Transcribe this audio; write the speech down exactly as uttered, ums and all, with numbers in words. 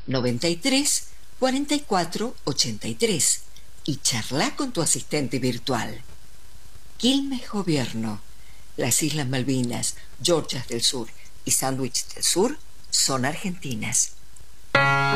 noventa y tres, cuarenta y cuatro, ochenta y tres y charla con tu asistente virtual. Quilmes Gobierno. Las Islas Malvinas, Georgias del Sur y Sandwich del Sur son argentinas.